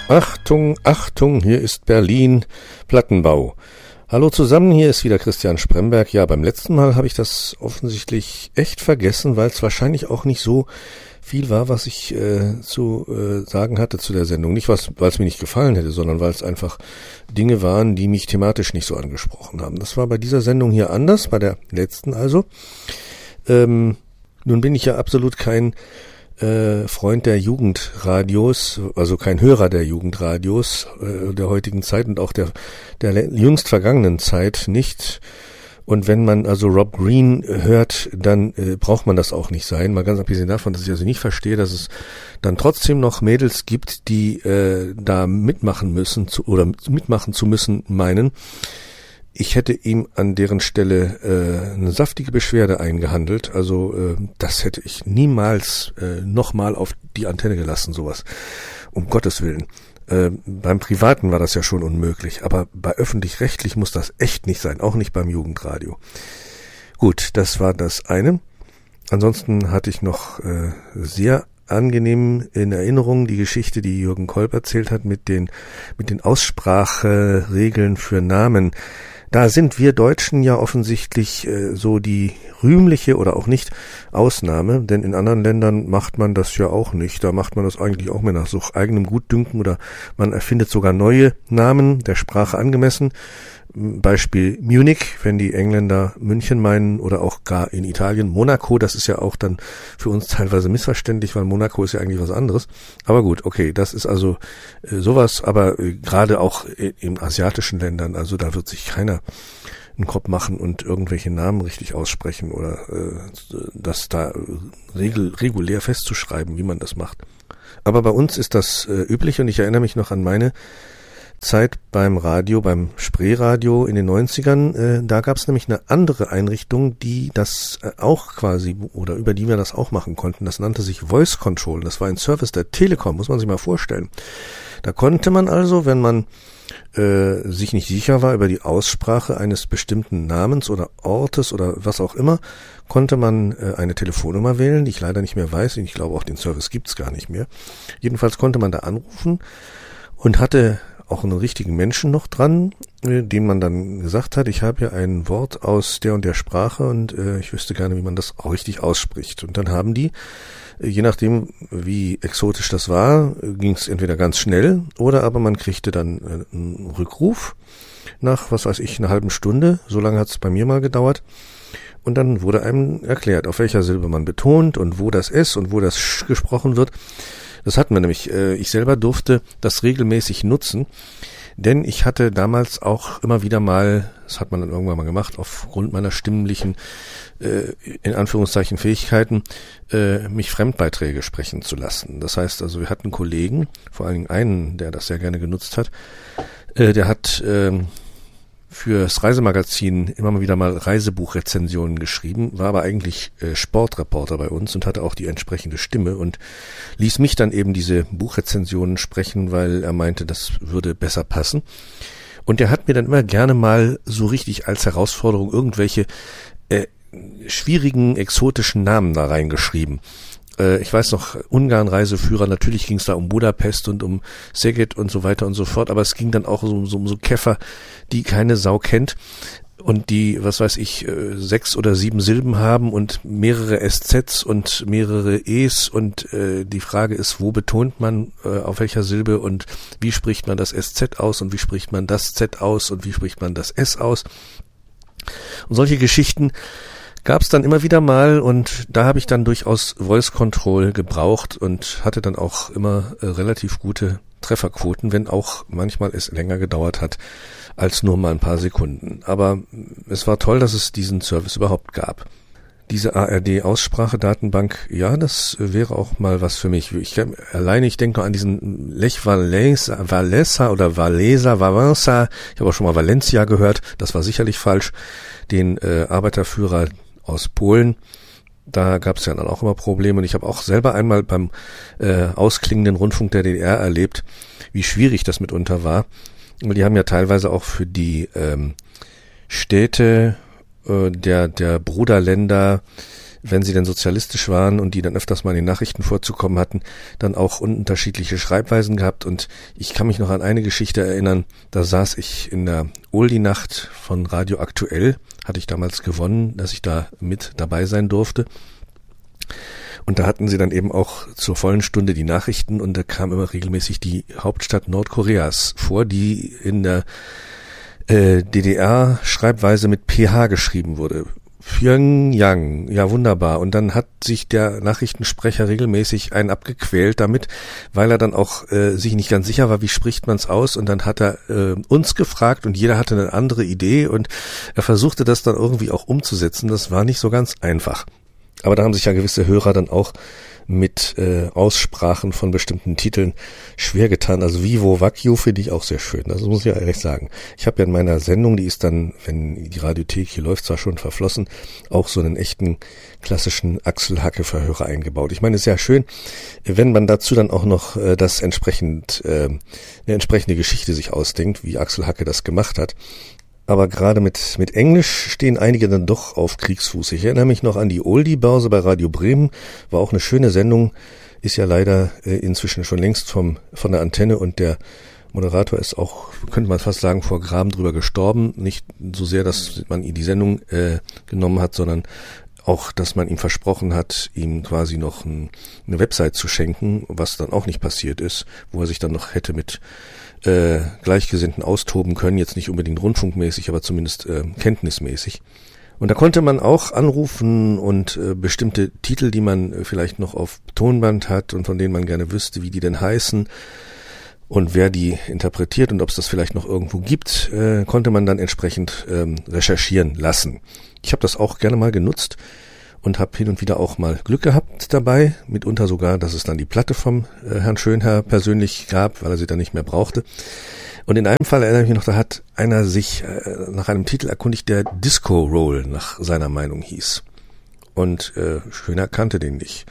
Achtung, Achtung, hier ist Berlin, Plattenbau. Hallo zusammen, hier ist wieder Christian Spremberg. Ja, beim letzten Mal habe ich das offensichtlich echt vergessen, weil es wahrscheinlich auch nicht so viel war, was ich zu sagen hatte zu der Sendung. Nicht, weil es mir nicht gefallen hätte, sondern weil es einfach Dinge waren, die mich thematisch nicht so angesprochen haben. Das war bei dieser Sendung hier anders, bei der letzten also. Nun bin ich ja absolut kein Freund der Jugendradios, also kein Hörer der Jugendradios der heutigen Zeit und auch der jüngst vergangenen Zeit nicht. Und wenn man also Rob Green hört, dann braucht man das auch nicht sein. Mal ganz abgesehen davon, dass ich also nicht verstehe, dass es dann trotzdem noch Mädels gibt, die da mitmachen müssen oder mitmachen zu müssen meinen. Ich hätte ihm an deren Stelle eine saftige Beschwerde eingehandelt. Also das hätte ich niemals nochmal auf die Antenne gelassen, sowas. Um Gottes Willen. Beim Privaten war das ja schon unmöglich, aber bei öffentlich-rechtlich muss das echt nicht sein, auch nicht beim Jugendradio. Gut, das war das eine. Ansonsten hatte ich noch sehr angenehm in Erinnerung die Geschichte, die Jürgen Kolb erzählt hat mit den Ausspracheregeln für Namen. Da sind wir Deutschen ja offensichtlich so die rühmliche oder auch nicht Ausnahme, denn in anderen Ländern macht man das ja auch nicht. Da macht man das eigentlich auch mehr nach so eigenem Gutdünken oder man erfindet sogar neue Namen der Sprache angemessen. Beispiel Munich, wenn die Engländer München meinen, oder auch gar in Italien Monaco, das ist ja auch dann für uns teilweise missverständlich, weil Monaco ist ja eigentlich was anderes. Aber gut, okay, das ist also sowas, aber gerade auch in asiatischen Ländern, also da wird sich keiner einen Kopf machen und irgendwelche Namen richtig aussprechen oder das da regulär festzuschreiben, wie man das macht. Aber bei uns ist das üblich und ich erinnere mich noch an meine Zeit beim Radio, beim Spreeradio in den 90ern, da gab es nämlich eine andere Einrichtung, die das auch quasi, oder über die wir das auch machen konnten. Das nannte sich Voice Control. Das war ein Service der Telekom, muss man sich mal vorstellen. Da konnte man also, wenn man sich nicht sicher war über die Aussprache eines bestimmten Namens oder Ortes oder was auch immer, konnte man eine Telefonnummer wählen, die ich leider nicht mehr weiß. Ich glaube, auch den Service gibt's gar nicht mehr. Jedenfalls konnte man da anrufen und hatte auch einen richtigen Menschen noch dran, dem man dann gesagt hat, ich habe hier ein Wort aus der und der Sprache und ich wüsste gerne, wie man das auch richtig ausspricht. Und dann haben die, je nachdem wie exotisch das war, ging es entweder ganz schnell oder aber man kriegte dann einen Rückruf nach, was weiß ich, einer halben Stunde. So lange hat es bei mir mal gedauert. Und dann wurde einem erklärt, auf welcher Silbe man betont und wo das S und wo das Sch gesprochen wird. Das hatten wir nämlich. Ich selber durfte das regelmäßig nutzen, denn ich hatte damals auch immer wieder mal, das hat man dann irgendwann mal gemacht, aufgrund meiner stimmlichen, in Anführungszeichen, Fähigkeiten, mich Fremdbeiträge sprechen zu lassen. Das heißt also, wir hatten Kollegen, vor allen Dingen einen, der das sehr gerne genutzt hat, der hat fürs Reisemagazin immer mal wieder mal Reisebuchrezensionen geschrieben, war aber eigentlich Sportreporter bei uns und hatte auch die entsprechende Stimme und ließ mich dann eben diese Buchrezensionen sprechen, weil er meinte, das würde besser passen. Und er hat mir dann immer gerne mal so richtig als Herausforderung irgendwelche schwierigen, exotischen Namen da reingeschrieben. Ich weiß noch, Ungarn-Reiseführer, natürlich ging es da um Budapest und um Szeged und so weiter und so fort, aber es ging dann auch um so Käfer, die keine Sau kennt und die, was weiß ich, 6 oder 7 Silben haben und mehrere SZs und mehrere Es und die Frage ist, wo betont man auf welcher Silbe und wie spricht man das SZ aus und wie spricht man das Z aus und wie spricht man das S aus. Und solche Geschichten gab es dann immer wieder mal und da habe ich dann durchaus Voice Control gebraucht und hatte dann auch immer relativ gute Trefferquoten, wenn auch manchmal es länger gedauert hat als nur mal ein paar Sekunden. Aber es war toll, dass es diesen Service überhaupt gab. Diese ARD-Aussprachedatenbank, ja, das wäre auch mal was für mich. Ich denke noch an diesen Lech Walesa, ich habe auch schon mal Valencia gehört, das war sicherlich falsch, den Arbeiterführer aus Polen. Da gab es ja dann auch immer Probleme und ich habe auch selber einmal beim ausklingenden Rundfunk der DDR erlebt, wie schwierig das mitunter war. Und die haben ja teilweise auch für die Städte der Bruderländer wenn sie denn sozialistisch waren und die dann öfters mal in den Nachrichten vorzukommen hatten, dann auch unterschiedliche Schreibweisen gehabt. Und ich kann mich noch an eine Geschichte erinnern, da saß ich in der Oldie-Nacht von Radio Aktuell, hatte ich damals gewonnen, dass ich da mit dabei sein durfte. Und da hatten sie dann eben auch zur vollen Stunde die Nachrichten und da kam immer regelmäßig die Hauptstadt Nordkoreas vor, die in der DDR-Schreibweise mit PH geschrieben wurde. Pyongyang, ja wunderbar. Und dann hat sich der Nachrichtensprecher regelmäßig einen abgequält damit, weil er dann auch sich nicht ganz sicher war, wie spricht man es aus. Und dann hat er uns gefragt und jeder hatte eine andere Idee und er versuchte das dann irgendwie auch umzusetzen. Das war nicht so ganz einfach. Aber da haben sich ja gewisse Hörer dann auch mit Aussprachen von bestimmten Titeln schwer getan. Also Vivo Vacchio finde ich auch sehr schön. Das muss ich ja ehrlich sagen. Ich habe ja in meiner Sendung, die ist dann, wenn die Radiothek hier läuft, zwar schon verflossen, auch so einen echten klassischen Axel Hacke-Verhörer eingebaut. Ich meine, es ist ja schön, wenn man dazu dann auch noch eine entsprechende Geschichte sich ausdenkt, wie Axel Hacke das gemacht hat. Aber gerade mit Englisch stehen einige dann doch auf Kriegsfuß. Ich erinnere mich noch an die Oldie-Börse bei Radio Bremen. War auch eine schöne Sendung. Ist ja leider inzwischen schon längst von der Antenne und der Moderator ist auch, könnte man fast sagen, vor Graben drüber gestorben. Nicht so sehr, dass man ihm die Sendung genommen hat, sondern auch, dass man ihm versprochen hat, ihm quasi noch eine Website zu schenken, was dann auch nicht passiert ist, wo er sich dann noch hätte mit Gleichgesinnten austoben können, jetzt nicht unbedingt rundfunkmäßig, aber zumindest kenntnismäßig. Und da konnte man auch anrufen und bestimmte Titel, die man vielleicht noch auf Tonband hat und von denen man gerne wüsste, wie die denn heißen und wer die interpretiert und ob es das vielleicht noch irgendwo gibt, konnte man dann entsprechend recherchieren lassen. Ich habe das auch gerne mal genutzt und habe hin und wieder auch mal Glück gehabt dabei, mitunter sogar, dass es dann die Platte vom Herrn Schönherr persönlich gab, weil er sie dann nicht mehr brauchte. Und in einem Fall erinnere ich mich noch, da hat einer sich nach einem Titel erkundigt, der Disco Roll nach seiner Meinung hieß. Und Schönherr kannte den nicht.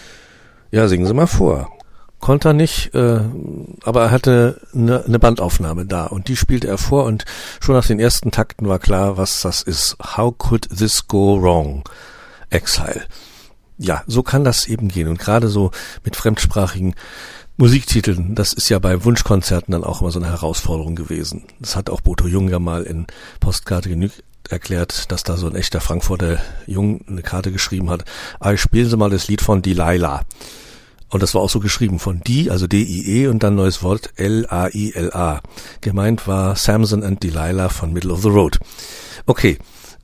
Ja, singen Sie mal vor. Konnte er nicht, aber er hatte eine Bandaufnahme da und die spielte er vor und schon nach den ersten Takten war klar, was das ist. How could this go wrong? Exile. Ja, so kann das eben gehen und gerade so mit fremdsprachigen Musiktiteln, das ist ja bei Wunschkonzerten dann auch immer so eine Herausforderung gewesen. Das hat auch Boto Jung ja mal in Postkarte genügt erklärt, dass da so ein echter Frankfurter Jung eine Karte geschrieben hat. Spielen Sie mal das Lied von Delilah. Und das war auch so geschrieben von die, also D-I-E und dann neues Wort L-A-I-L-A. Gemeint war Samson and Delilah von Middle of the Road. Okay,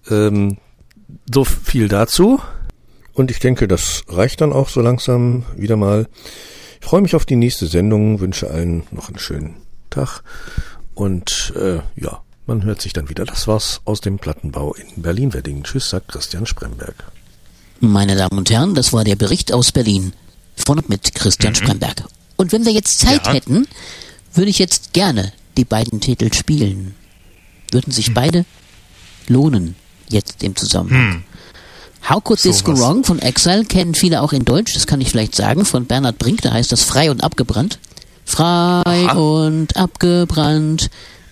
so viel dazu. Und ich denke, das reicht dann auch so langsam wieder mal. Ich freue mich auf die nächste Sendung, wünsche allen noch einen schönen Tag. Und ja, man hört sich dann wieder. Das war's aus dem Plattenbau in Berlin-Wedding. Tschüss, sagt Christian Spremberg. Meine Damen und Herren, das war der Bericht aus Berlin. Von und mit Christian Spremberg. Und wenn wir jetzt Zeit hätten, würde ich jetzt gerne die beiden Titel spielen. Würden sich beide lohnen, jetzt im Zusammenhang. How Could This Go Wrong von Exile kennen viele auch in Deutsch, das kann ich vielleicht sagen, von Bernhard Brink, da heißt das Frei und Abgebrannt. Frei und abgebrannt.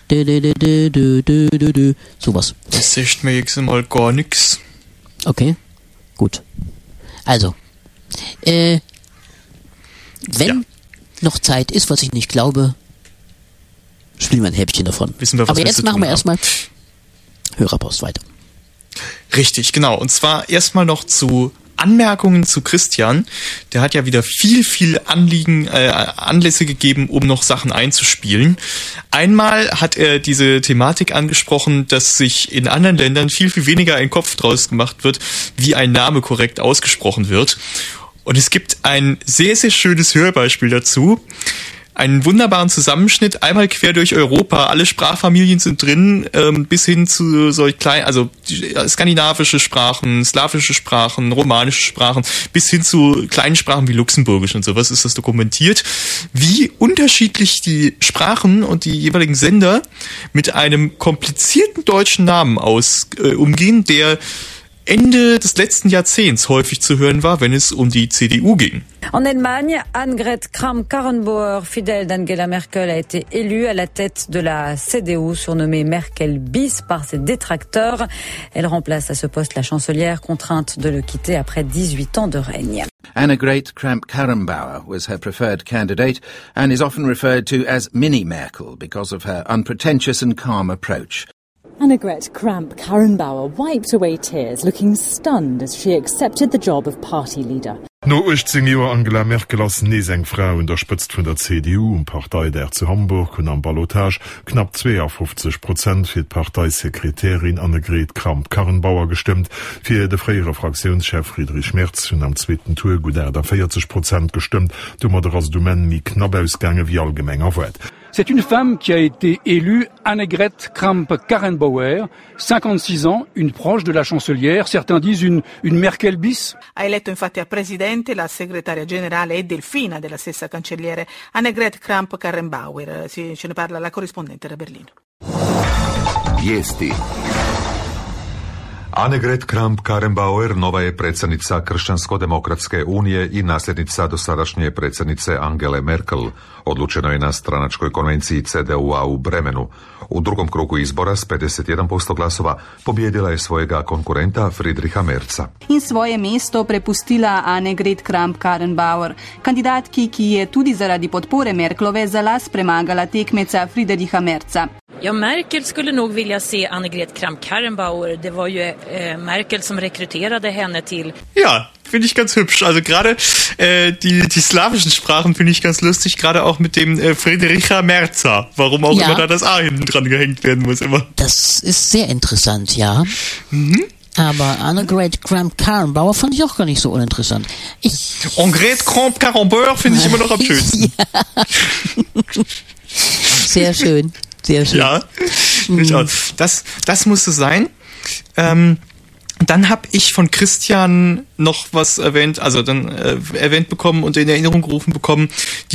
Sowas. Das sagt mir jetzt mal gar nix. Okay, gut. Also, wenn noch Zeit ist, was ich nicht glaube, spielen wir ein Häppchen davon. Wissen wir, was aber wir jetzt machen wir erstmal Hörerpost weiter. Richtig, genau. Und zwar erstmal noch zu Anmerkungen zu Christian. Der hat ja wieder viel Anlässe gegeben, um noch Sachen einzuspielen. Einmal hat er diese Thematik angesprochen, dass sich in anderen Ländern viel weniger ein Kopf draus gemacht wird, wie ein Name korrekt ausgesprochen wird. Und es gibt ein sehr, sehr schönes Hörbeispiel dazu. Einen wunderbaren Zusammenschnitt, einmal quer durch Europa. Alle Sprachfamilien sind drin, bis hin zu solch klein, also skandinavische Sprachen, slawische Sprachen, romanische Sprachen, bis hin zu kleinen Sprachen wie Luxemburgisch und sowas ist das dokumentiert, wie unterschiedlich die Sprachen und die jeweiligen Sender mit einem komplizierten deutschen Namen umgehen, der Ende des letzten Jahrzehnts häufig zu hören war, wenn es um die CDU ging. En Allemagne, Annegret Kramp-Karrenbauer, fidèle d'Angela Merkel, a été élue à la tête de la CDU, surnommée Merkel bis par ses détracteurs. Elle remplace à ce poste la chancelière, contrainte de le quitter après 18 ans de règne. Annegret Kramp-Karrenbauer was her preferred candidate and is often referred to as Mini Merkel because of her unpretentious and calm approach. Annegret Kramp-Karrenbauer wiped away tears, looking stunned as she accepted the job of party leader. No 18 Joer Angela Merkel als neeseng Frau unterspëtzt vun der CDU und Partei der zu Hamburg und am Ballotage knapp 52% fir d'Parteisekretärin Annegret Kramp-Karrenbauer gestimmt, fir de freiere Fraktionschef Friedrich Merz hun am zweiten Tour gut der 40% gestimmt, dummer der as Domain mi knapp ausgange wie allgemeng erwert. C'est une femme qui a été élue, Annegret Kramp-Karrenbauer, 56 ans, une proche de la chancelière, certains disent une Merkel bis. Ha eletto infatti a presidente la segretaria generale e delfina della stessa cancelliere Annegret Kramp-Karrenbauer. Ce ne parla la corrispondente da Berlino. Vijesti. Annegret Kramp-Karrenbauer nova je predsjednica Kršćansko-demokratske unije i nasljednica dosadašnje predsjednice Angele Merkel. Odlučeno je na stranačkoj konvenciji CDU-a u Bremenu. U drugom krugu izbora s 51% glasova pobijedila je svojega konkurenta Friedricha Merza. In svoje mesto prepustila Annegret Kramp-Karrenbauer, kandidatki, ki je tudi zaradi podpore Merklove za las premagala tekmeca Friedricha Merza. Ja, Merkel skulle nog vilja se Annegret Kramp-Karrenbauer. Det var ju Merkel som rekryterade henne till. Ja, finde ich ganz hübsch. Also gerade die slawischen Sprachen finde ich ganz lustig, gerade auch mit dem Friedricha Merza. Warum auch immer da das A hinten dran gehängt werden muss immer. Das ist sehr interessant, ja. Mhm. Aber Annegret Kramp-Karrenbauer fand ich auch gar nicht so uninteressant. Annegret Kramp-Karrenbauer finde ich immer noch am schönsten. Ja. Sehr schön. Sehr schön. Ja, das musste sein. Dann habe ich von Christian noch was erwähnt, erwähnt bekommen und in Erinnerung gerufen bekommen,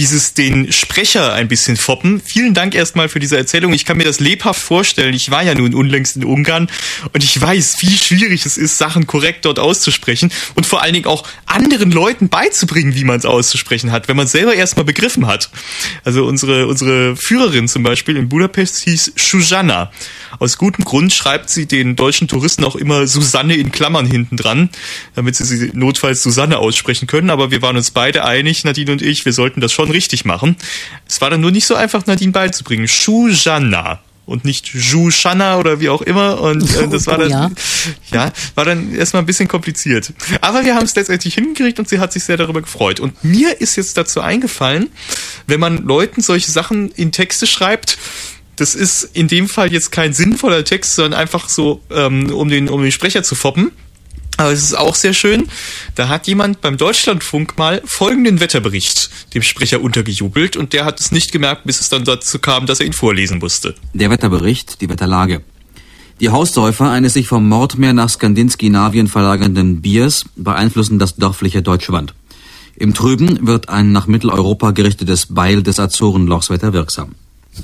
den Sprecher ein bisschen foppen. Vielen Dank erstmal für diese Erzählung. Ich kann mir das lebhaft vorstellen. Ich war ja nun unlängst in Ungarn und ich weiß, wie schwierig es ist, Sachen korrekt dort auszusprechen und vor allen Dingen auch anderen Leuten beizubringen, wie man es auszusprechen hat, wenn man es selber erstmal begriffen hat. Also unsere Führerin zum Beispiel in Budapest hieß Zsuzsanna. Aus gutem Grund schreibt sie den deutschen Touristen auch immer Susanne in Klammern hinten dran, damit sie notfalls Susanne aussprechen können. Aber wir waren uns beide einig, Nadine und ich, wir sollten das schon richtig machen. Es war dann nur nicht so einfach, Nadine beizubringen. Zsuzsanna und nicht Zsuzsanna oder wie auch immer. Und das war dann, war dann erstmal ein bisschen kompliziert. Aber wir haben es letztendlich hingekriegt und sie hat sich sehr darüber gefreut. Und mir ist jetzt dazu eingefallen, wenn man Leuten solche Sachen in Texte schreibt, das ist in dem Fall jetzt kein sinnvoller Text, sondern einfach so, um den Sprecher zu foppen. Aber es ist auch sehr schön. Da hat jemand beim Deutschlandfunk mal folgenden Wetterbericht dem Sprecher untergejubelt und der hat es nicht gemerkt, bis es dann dazu kam, dass er ihn vorlesen musste. Der Wetterbericht, die Wetterlage. Die Haussäufer eines sich vom Mordmeer nach Skandinavien verlagernden Biers beeinflussen das dörfliche Deutschland. Im Trüben wird ein nach Mitteleuropa gerichtetes Beil des Azorenlochswetter wirksam.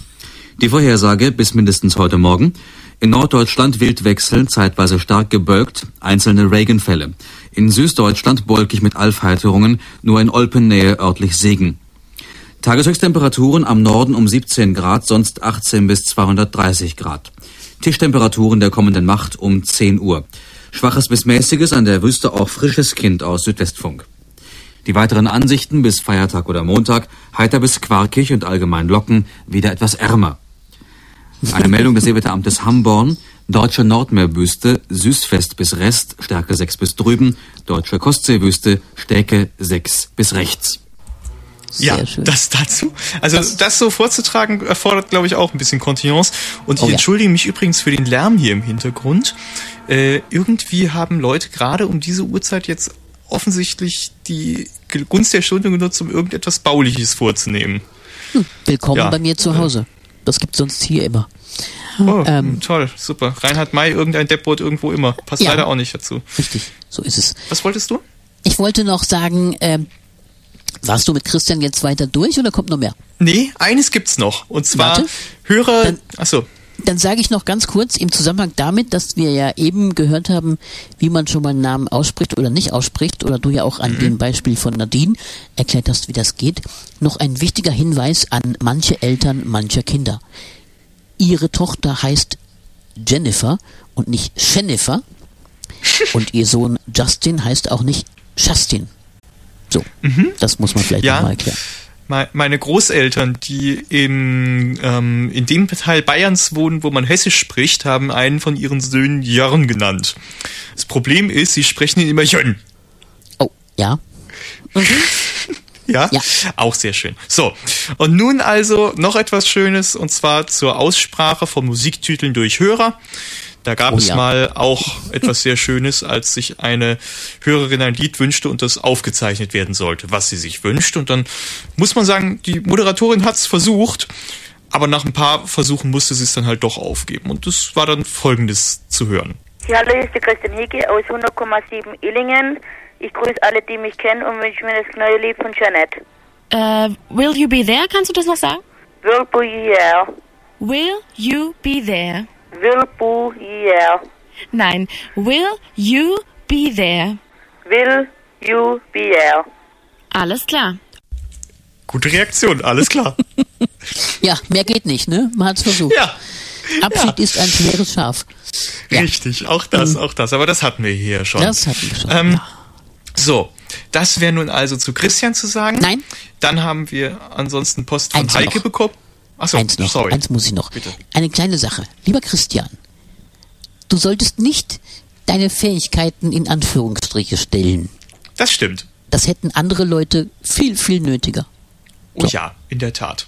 Die Vorhersage bis mindestens heute Morgen. In Norddeutschland wild wechselnd, zeitweise stark gebölkt, einzelne Regenfälle. In Süddeutschland wolkig mit Aufheiterungen, nur in Olpennähe örtlich Segen. Tageshöchsttemperaturen am Norden um 17 Grad, sonst 18 bis 230 Grad. Tischtemperaturen der kommenden Nacht um 10 Uhr. Schwaches bis mäßiges, an der Wüste auch frisches Kind aus Südwestfunk. Die weiteren Ansichten bis Feiertag oder Montag, heiter bis quarkig und allgemein Locken, wieder etwas ärmer. Eine Meldung des Seewetteramtes Hamborn, deutsche Nordmeerwüste, süßfest bis Rest, Stärke 6 bis drüben, deutsche Kostseewüste, Stärke 6 bis rechts. Ja, das dazu. Also das so vorzutragen erfordert, glaube ich, auch ein bisschen Kontenance. Und ich entschuldige mich übrigens für den Lärm hier im Hintergrund. Irgendwie haben Leute gerade um diese Uhrzeit jetzt offensichtlich die Gunst der Stunde genutzt, um irgendetwas Bauliches vorzunehmen. Willkommen bei mir zu Hause. Das gibt's sonst hier immer. Oh, toll, super. Reinhard May, irgendein Deppboard irgendwo immer. Passt leider auch nicht dazu. Richtig, so ist es. Was wolltest du? Ich wollte noch sagen, warst du mit Christian jetzt weiter durch oder kommt noch mehr? Nee, eines gibt's noch. Und zwar Hörer... Dann sage ich noch ganz kurz im Zusammenhang damit, dass wir ja eben gehört haben, wie man schon mal einen Namen ausspricht oder nicht ausspricht, oder du ja auch an dem Beispiel von Nadine erklärt hast, wie das geht, noch ein wichtiger Hinweis an manche Eltern mancher Kinder. Ihre Tochter heißt Jennifer und nicht Jennifer und ihr Sohn Justin heißt auch nicht Justin. So, das muss man vielleicht nochmal erklären. Meine Großeltern, die in dem Teil Bayerns wohnen, wo man Hessisch spricht, haben einen von ihren Söhnen Jörn genannt. Das Problem ist, sie sprechen ihn immer Jön. Oh, ja. Ja? Auch sehr schön. So, und nun also noch etwas Schönes, und zwar zur Aussprache von Musiktiteln durch Hörer. Da gab es mal auch etwas sehr Schönes, als sich eine Hörerin ein Lied wünschte und das aufgezeichnet werden sollte, was sie sich wünscht. Und dann muss man sagen, die Moderatorin hat es versucht, aber nach ein paar Versuchen musste sie es dann halt doch aufgeben. Und das war dann Folgendes zu hören. Ja, hallo, hier ist der Christian Hicke aus 100,7 Illingen. Ich grüße alle, die mich kennen, und wünsche mir das neue Lied von Jeanette. Will You Be There? Kannst du das noch sagen? Will Be Here. Will You Be There? Will Be Here. Nein, Will You Be There? Will You Be Here. Alles klar. Gute Reaktion, alles klar. Ja, mehr geht nicht, ne? Man hat's versucht. Ja. Abschied ist ein schweres Schaf. Ja. Richtig, auch das. Aber das hatten wir hier schon. Das hatten wir schon. So, das wäre nun also zu Christian zu sagen. Nein. Dann haben wir ansonsten Post von Heike bekommen. Achso, sorry. Eins muss ich noch. Bitte. Eine kleine Sache. Lieber Christian, du solltest nicht deine Fähigkeiten in Anführungsstriche stellen. Das stimmt. Das hätten andere Leute viel, viel nötiger. Oh ja, in der Tat.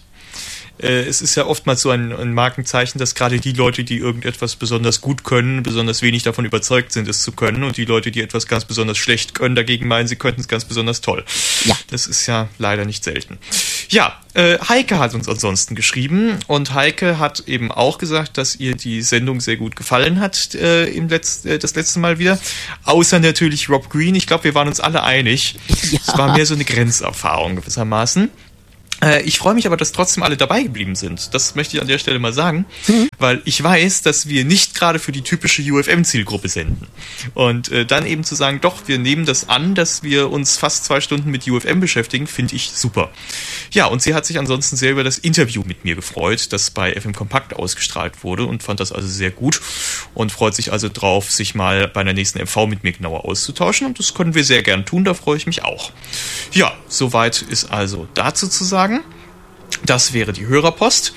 Es ist ja oftmals so ein Markenzeichen, dass gerade die Leute, die irgendetwas besonders gut können, besonders wenig davon überzeugt sind, es zu können, und die Leute, die etwas ganz besonders schlecht können, dagegen meinen, sie könnten es ganz besonders toll. Ja. Das ist ja leider nicht selten. Ja, Heike hat uns ansonsten geschrieben, und Heike hat eben auch gesagt, dass ihr die Sendung sehr gut gefallen hat das letzte Mal wieder. Außer natürlich Rob Green. Ich glaube, wir waren uns alle einig. Ja. Es war mehr so eine Grenzerfahrung gewissermaßen. Ich freue mich aber, dass trotzdem alle dabei geblieben sind. Das möchte ich an der Stelle mal sagen, weil ich weiß, dass wir nicht gerade für die typische UFM-Zielgruppe senden. Und dann eben zu sagen, doch, wir nehmen das an, dass wir uns fast 2 Stunden mit UFM beschäftigen, finde ich super. Ja, und sie hat sich ansonsten sehr über das Interview mit mir gefreut, das bei FM Kompakt ausgestrahlt wurde, und fand das also sehr gut und freut sich also drauf, sich mal bei der nächsten MV mit mir genauer auszutauschen, und das können wir sehr gern tun, da freue ich mich auch. Ja, soweit ist also dazu zu sagen. Das wäre die Hörerpost.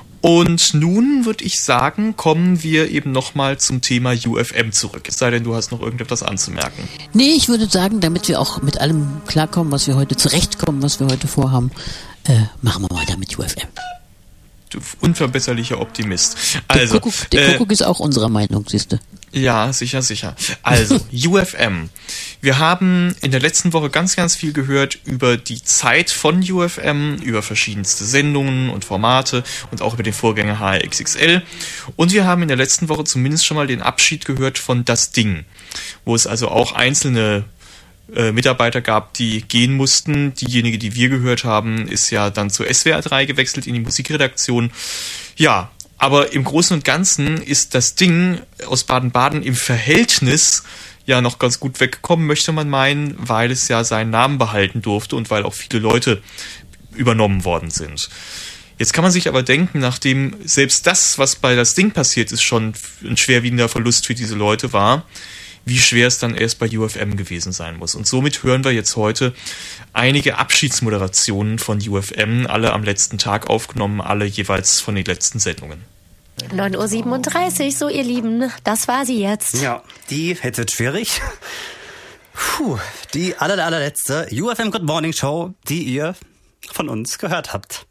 Und nun würde ich sagen, kommen wir eben nochmal zum Thema UFM zurück. Es sei denn, du hast noch irgendetwas anzumerken. Nee, ich würde sagen, damit wir auch mit allem klarkommen, was wir heute zurechtkommen, was wir heute vorhaben, machen wir weiter mit UFM. Du unverbesserlicher Optimist. Also, der Kuckuck ist auch unserer Meinung, siehste. Ja, sicher. Also, UFM. Wir haben in der letzten Woche ganz, ganz viel gehört über die Zeit von UFM, über verschiedenste Sendungen und Formate und auch über den Vorgänger HRXXL. Und wir haben in der letzten Woche zumindest schon mal den Abschied gehört von Das Ding, wo es also auch einzelne Mitarbeiter gab, die gehen mussten. Diejenige, die wir gehört haben, ist ja dann zur SWR 3 gewechselt in die Musikredaktion. Ja, aber im Großen und Ganzen ist Das Ding aus Baden-Baden im Verhältnis ja noch ganz gut weggekommen, möchte man meinen, weil es ja seinen Namen behalten durfte und weil auch viele Leute übernommen worden sind. Jetzt kann man sich aber denken, nachdem selbst das, was bei Das Ding passiert ist, schon ein schwerwiegender Verlust für diese Leute war, wie schwer es dann erst bei UFM gewesen sein muss. Und somit hören wir jetzt heute einige Abschiedsmoderationen von UFM, alle am letzten Tag aufgenommen, alle jeweils von den letzten Sendungen. 9:37 Uhr, so ihr Lieben, das war sie jetzt. Ja, die jetzt wird schwierig. Die allerletzte UFM Good Morning Show, die ihr von uns gehört habt.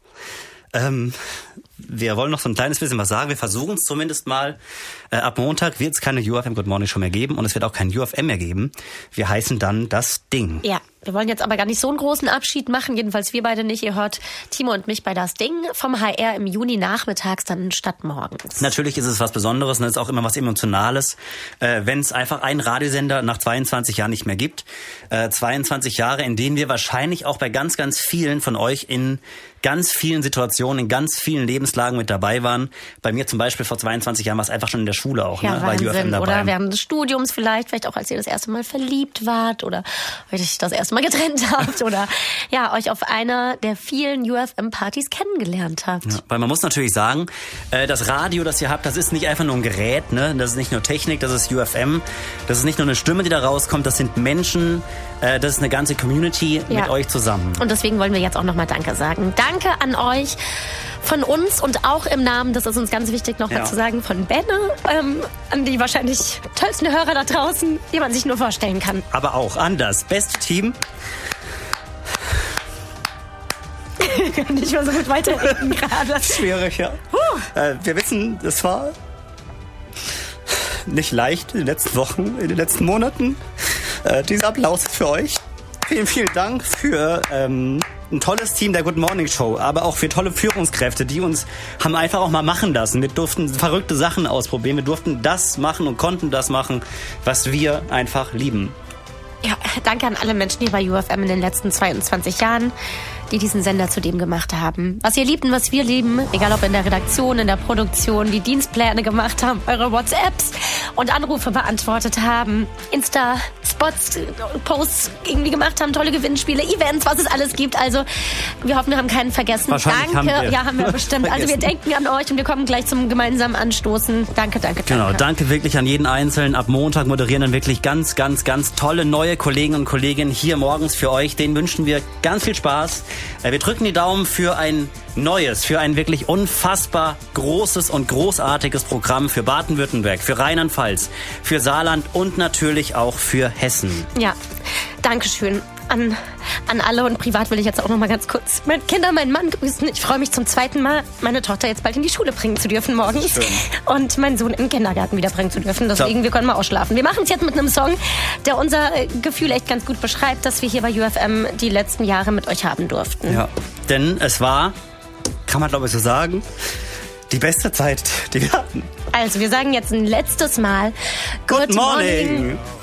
Wir wollen noch so ein kleines bisschen was sagen. Wir versuchen es zumindest mal. Ab Montag wird es keine UFM Good Morning Show mehr geben und es wird auch kein UFM mehr geben. Wir heißen dann Das Ding. Ja, Wir wollen jetzt aber gar nicht so einen großen Abschied machen, jedenfalls wir beide nicht. Ihr hört Timo und mich bei Das Ding vom HR im Juni nachmittags dann statt morgens. Natürlich ist es was Besonderes und es ist auch immer was Emotionales, wenn es einfach einen Radiosender nach 22 Jahren nicht mehr gibt. 22 Jahre, in denen wir wahrscheinlich auch bei ganz, ganz vielen von euch in ganz vielen Situationen, in ganz vielen Lebenslagen mit dabei waren. Bei mir zum Beispiel vor 22 Jahren war es einfach schon in der Schule auch, ja, ne? War UFM dabei. Oder während des Studiums vielleicht auch als ihr das erste Mal verliebt wart oder euch das erste Mal getrennt habt oder ja, euch auf einer der vielen UFM-Partys kennengelernt habt. Ja, weil man muss natürlich sagen, das Radio, das ihr habt, das ist nicht einfach nur ein Gerät, ne? Das ist nicht nur Technik, das ist UFM. Das ist nicht nur eine Stimme, die da rauskommt, das sind Menschen, das ist eine ganze Community mit euch zusammen. Und deswegen wollen wir jetzt auch nochmal Danke sagen. Danke an euch von uns und auch im Namen, das ist uns ganz wichtig noch mal zu sagen, von Benne, an die wahrscheinlich tollsten Hörer da draußen, die man sich nur vorstellen kann. Aber auch an das beste Team. Ich kann nicht mehr so gut weiterreden gerade. Schwierig, ja. Wir wissen, es war nicht leicht in den letzten Wochen, in den letzten Monaten. Dieser Applaus ist für euch. Vielen, vielen Dank für ein tolles Team der Good Morning Show, aber auch für tolle Führungskräfte, die uns haben einfach auch mal machen lassen. Wir durften verrückte Sachen ausprobieren. Wir durften das machen und konnten das machen, was wir einfach lieben. Ja, danke an alle Menschen hier bei UFM in den letzten 22 Jahren, die diesen Sender zu dem gemacht haben. Was ihr liebt und was wir lieben, egal ob in der Redaktion, in der Produktion, die Dienstpläne gemacht haben, eure WhatsApps und Anrufe beantwortet haben, Insta-Spots, Posts irgendwie gemacht haben, tolle Gewinnspiele, Events, was es alles gibt. Also wir hoffen, wir haben keinen vergessen. Wahrscheinlich danke, haben wir. Ja, haben wir bestimmt. Also wir denken an euch und wir kommen gleich zum gemeinsamen Anstoßen. Danke, danke, danke. Genau, danke wirklich an jeden Einzelnen. Ab Montag moderieren dann wirklich ganz, ganz, ganz tolle neue Kollegen und Kolleginnen hier morgens für euch. Denen wünschen wir ganz viel Spaß. Wir drücken die Daumen für ein neues, für ein wirklich unfassbar großes und großartiges Programm für Baden-Württemberg, für Rheinland-Pfalz, für Saarland und natürlich auch für Hessen. Ja, Dankeschön an alle und privat will ich jetzt auch noch mal ganz kurz meine Kinder, meinen Mann grüßen. Ich freue mich zum zweiten Mal, meine Tochter jetzt bald in die Schule bringen zu dürfen morgens und meinen Sohn im Kindergarten wieder bringen zu dürfen. Deswegen, wir können mal ausschlafen. Wir machen es jetzt mit einem Song, der unser Gefühl echt ganz gut beschreibt, dass wir hier bei UFM die letzten Jahre mit euch haben durften. Ja, denn es war, kann man glaube ich so sagen, die beste Zeit, die wir hatten. Also, wir sagen jetzt ein letztes Mal Good morning.